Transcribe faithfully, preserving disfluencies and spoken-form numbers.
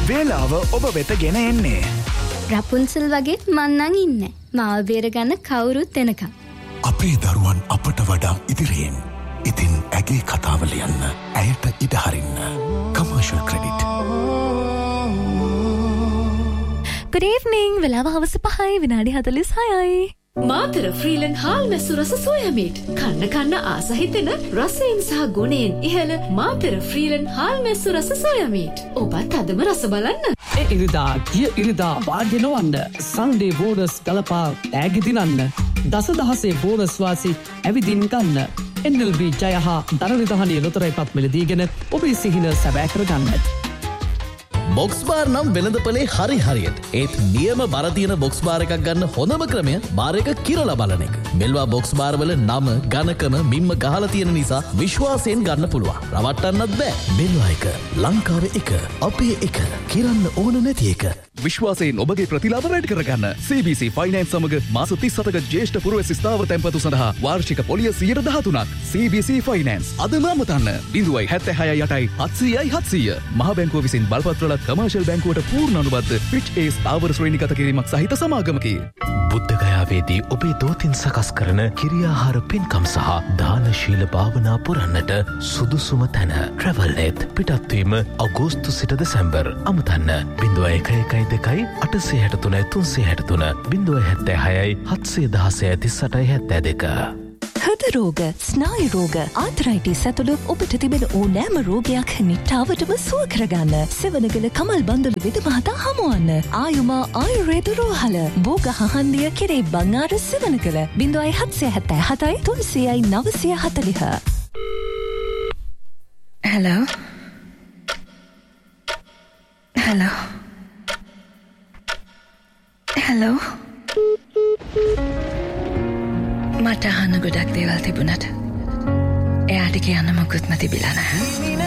වේලාව ඔබ වෙත ගෙන එන්නේ. රපුන්සල් වගේ මන්නන් ඉන්නේ. මාව බේරගන්න කවුරුත් එනකම්. අපේ දරුවන් අපට වඩා ඉදිරියෙන්. ඉතින් ඇගේ කතාව ලියන්න. ඇයට ඉඩ හරින්න. Commercial Credit. Good evening. වෙලාව හවස පහයි විනාඩි හතළිස් හයයි. මාතර ෆ්‍රීලන් හාල් මැස්සු රස සෝයා මීට්. කන්න කන්න ආස හිතෙන රසයෙන් සහ ගුණයෙන් ඉහළ මාතර ෆ්‍රීලන් හාල් මැස්සු රස සෝයා මීට්. ඔබත් අදම රස බලන්න. ඒ ඉරිදා ගිය ඉරිදා වාඩි නොවන්න. සන්ඩේ බෝනස් ගලපා ඈගි දිනන්න. දස දහසේ බෝනස් වාසි ඇවිදින් ගන්න. එන් එල් බී ජය හා ධනනිධානීය ලොතරැයි පත් මිලදීගෙන ඔබේ සිහින සැබෑ කරගන්න. බොක්ස් බාර් නම් වෙළඳපොලේ හරි හරියට. ඒත් නියම බර තියෙන බොක්ස් බාර් එකක් ගන්න හොඳම ක්‍රමය බාර් එක කිරලා බලන එක. මෙල්වා බොක්ස් බාර් වල නම, ඝනකම, මිම්ම ගහලා තියෙන නිසා විශ්වාසයෙන් ගන්න පුළුවන්. රවට්ටන්නත් බෑ. මෙල්වා එක, ලංකාවේ එක, අපේ එක, කිරන්න ඕන නැති එක. විශ්වාසයෙන් ඔබගේ ප්‍රතිලාභ වැඩි කරගන්න සී බී සී ෆයිනෑන්ස් සමග මාස තිස් හතක ජ්‍යෙෂ්ඨ පුරවැසි ස්ථාවර තැන්පතු සඳහා වාර්ෂික පොලිය සියයට දහතුනක්. සී බී සී ෆයිනෑන්ස් අදම අමතන්න. ිඳුවයි හැත්තෑ හයයි අටයි හත්සීයයි හත්සීය. මහ බැංකුව විසින් බලපත්‍රලත් කමර්ෂල් බැංකුවට පූර්ණ අනුබද්ධ ෆිච් ඒ ස්ථාවර ශ්‍රේණිගත කිරීමක් සහිත සමාගමකි. බුද්ධගයාවේදී ඔබේ දෝතින් සකස් කරන කිරියාහාර පින්කම් සහ දානශීල භාවනා පුරන්නට සුදුසුම තැන ට්‍රැවල්නෙත්. පිටත්වීම අගෝස්තු සිට දෙසැම්බර්. අමතන්න ිඳුවයි එක එකයි දෙකයි අටසිය හැටතුනයි තුන්සිය හැටතුන බිඳුව හැත්තෑ හයයි හත්සිය දහසය තිස් අටයි හැත්තෑ දෙක. හෘද රෝග, ස්නායු රෝග, ආතරයිටිස් ඇතුළු ඔබට තිබෙන ඕනෑම රෝගයක් නිට්ටාවටම සුව කරගන්න සෙවණගල කමල් බන්දුලු විද මහතා හමුවන්න. ආයුමා ආයුර්වේද රෝහල බෝග හහන්දිය කෙරේ බංආර සෙවණගල බිඳුවයි හත්සිය හැත්තෑ හතයි තුන්සියයි නවසිය හතළිහ. Hello. Hello. Hello. මට අහන්න ගොඩක් දේවල් තිබුණට එයාට කියන්න මොකුත්ම තිබිලා නැහැ.